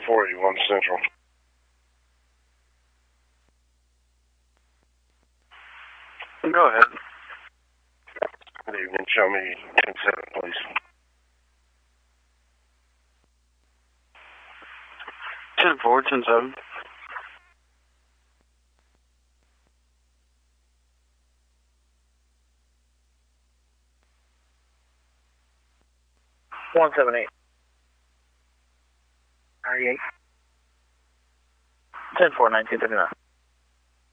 41 Central. Go ahead. Good evening. Show me 10-7, please. 10-4, 10-7. One 7-8. 38. 10-4, 1939.